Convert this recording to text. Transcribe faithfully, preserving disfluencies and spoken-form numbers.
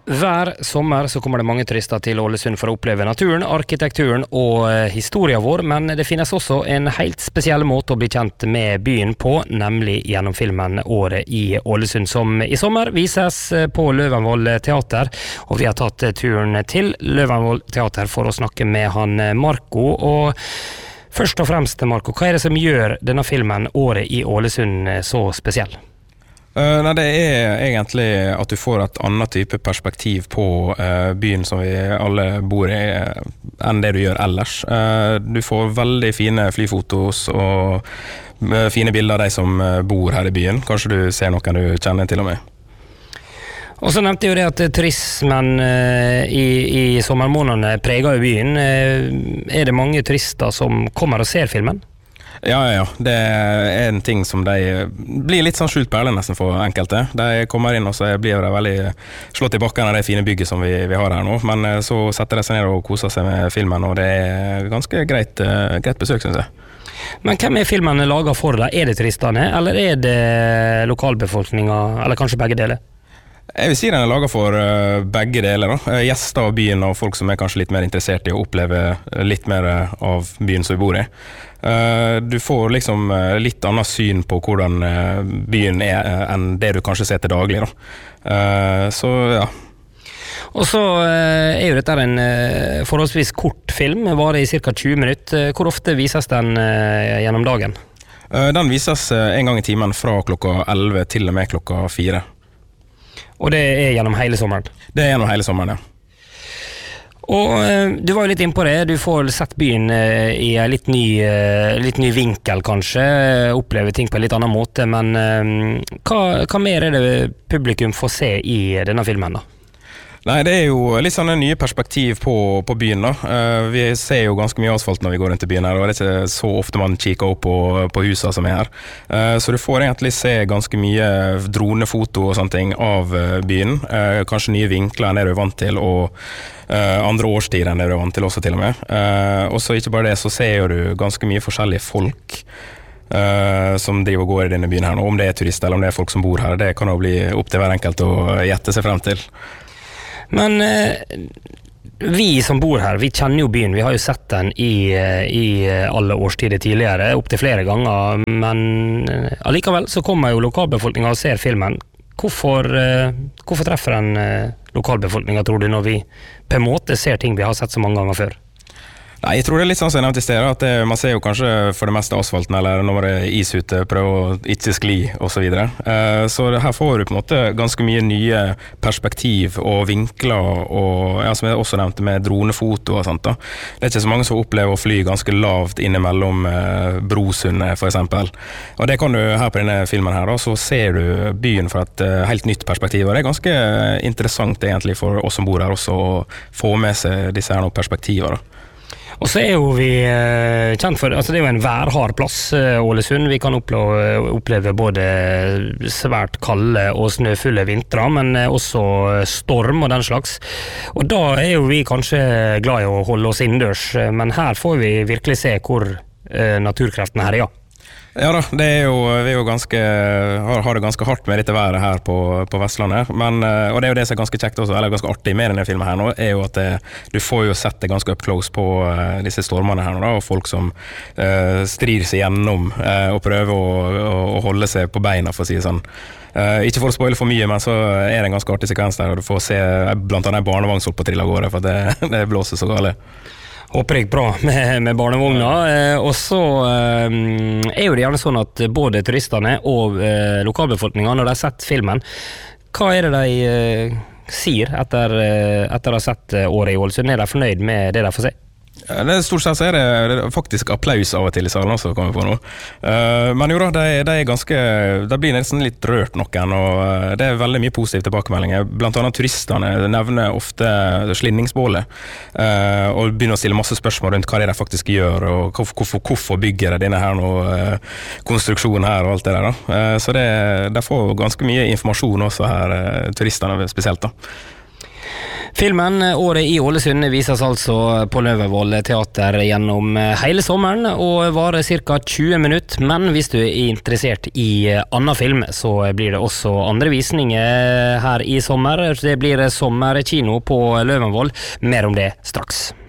Hver sommer så kommer det mange turister til Ålesund for å oppleve naturen, arkitekturen og historien vår, men det finnes også en helt spesiell måte å bli kjent med byen på, nemlig gjennom filmen Året i Ålesund, som i sommer vises på Løvenvoll Teater, og vi har tatt turen til Løvenvoll Teater for å snakke med han Marco, og først og fremst Marco, hva er det som gjør denne filmen Året i Ålesund så spesiell? Uh, nei, det er egentlig at du får et annet type perspektiv på uh, byen som vi alle bor i, uh, enn det du gjør ellers. Uh, du får veldig fine flyfotos og uh, fine bilder av de som uh, bor her i byen. Kanskje du ser noen du kjenner til og med. Og så nevnte jeg jo det at turismen uh, i, i sommermånedene preger jo byen. Uh, er det mange turister som kommer og ser filmen? Ja, ja, ja. Det er en ting som de blir litt sånn skjult perle nesten for enkelte. De kommer inn og så blir de veldig slått i bakken av det fine bygget som vi, vi har her nå. Men så setter de seg ned og koser seg med filmen, og det er ganske greit, greit besøk, synes jeg. Men hvem er filmen laget for deg? Er det turistene, eller er det lokalbefolkningen, eller kanskje begge deler? Jeg vil si den er laget for uh, begge deler. Da. Gjester av byen og folk som er kanskje litt mer interessert i å oppleve litt mer av byen som vi bor i. Uh, du får liksom uh, litt annet syn på hvordan uh, byen er uh, enn det du kanskje ser til daglig. Da. Uh, så ja. Og så uh, er jo dette en uh, forholdsvis kort film, varer i cirka tjue minutter. Hvor ofte vises den uh, gjennom dagen? Uh, den vises uh, en gang i timen fra klokka elleve til og med klokka fire. Og det er gjennom hele sommeren? Det er gjennom hele sommeren, ja. Og eh, du var jo litt inne på det, du får sett byen eh, i en litt ny, eh, litt ny vinkel kanskje, oppleve ting på en litt annen måte, men eh, hva, hva mer er det publikum får se i denne filmen da? Nei, det er jo litt sånn en nye perspektiv på, på byen da. Uh, vi ser jo ganske mye asfalt når vi går rundt i byen her, og det er ikke så ofte man kikker opp på, på husene som er her. Uh, så du får egentlig se ganske mye dronefoto og sånne ting av uh, byen. Uh, kanskje nye vinkler enn det du er vant til, og uh, andre årstider enn det du er vant til også til og med. Uh, og så ikke bare det, så ser du ganske mye forskjellige folk Uh, som driver og går i denne byen her nå. Om det er turister eller om det er folk som bor her, det kan jo bli opp til hver enkelt å gjette seg frem til. Men eh, vi som bor her, vi kjenner jo byen, vi har jo sett den i, i alle årstider tidligere, opp til flere ganger, men eh, allikevel så kommer jo lokalbefolkningen og ser filmen. Hvorfor, eh, hvorfor treffer den eh, lokalbefolkningen, tror du, når vi på en måte ser ting vi har sett så mange ganger før? Nei, jeg tror det er litt sånn som jeg nevnte i stedet, at det, man ser jo kanskje for det meste asfalten, eller når det er is ute, prøve å ikke skli, og så videre. Uh, så her får du på en måte ganske mye nye perspektiv og vinkler, og ja, som jeg også nevnte med dronefoto og sånt da. Det er ikke så mange som opplever å fly ganske lavt innimellom uh, Brosundet, for eksempel. Og det kan du her på denne filmen her da, så ser du byen fra et uh, helt nytt perspektiv, og det er ganske interessant egentlig for oss som bor her også, å få med seg disse her noen perspektiver da. Og så er jo vi eh, kjent for, altså det er jo en værhard plass, eh, Ålesund. Vi kan oppleve, oppleve både svært kalde og snøfulle vintre, men eh, også storm og den slags. Og da er jo vi kanskje glad i å holde oss innendørs, men her får vi virkelig se hvor eh, naturkreftene her er, ja. Ja da, det er jo, vi er jo ganske, har, har det ganske hardt med dette været her på, på Vestlandet, men, og det er jo det som er ganske kjekt også, eller ganske artig med denne filmen her nå, er jo at det, du får jo sett det ganske up close på uh, disse stormene her nå da, og folk som uh, strir seg gjennom uh, og prøver å, å, å holde seg på beina, for å si det sånn. Uh, ikke for å spoile for mye, men så er det en ganske artig sekvens der, og du får se blant annet en barnevognshopp på trill av gårde, for det, det blåser så gale. Håper jeg bra med, med barnevogna, eh, og så eh, er jo det gjerne sånn at både turistene og eh, lokalbefolkningen, når de har sett filmen, hva er det de eh, sier etter, eh, etter å ha sett eh, Året i Ålesund? Er de fornøyd med det de får se? Det er stort sett så er det, det er faktisk applaus av og til i salen også, kommer på nå. Uh, men jo da, det, det er ganske, det blir nesten litt rørt noen, og det er veldig mye positive tilbakemeldinger. Blant annet turistene nevner ofte slinningsbålet, uh, og begynner å stille masse spørsmål rundt hva det er de faktisk gjør, og hvorfor, hvorfor bygger de denne her nå, uh, konstruksjonen her og alt det der da. Uh, så det, de får ganske mye informasjon også her, uh, turistene spesielt da. Filmen Året i Ålesund vises altså på Løvenvoll teater gjennom hele sommeren og varer ca. tjue minutter, men hvis du er interessert i annen film, så blir det også andre visninger her i sommer. Det blir sommerkino på Løvenvoll. Mer om det straks.